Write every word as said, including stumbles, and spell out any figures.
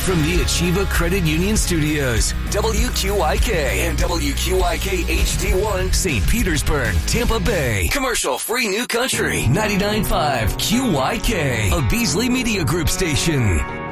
from the Achieva Credit Union Studios, W Q I K and W Q I K H D one, Saint Petersburg, Tampa Bay. Commercial free New Country, ninety-nine point five Q Y K, a Beasley Media Group station.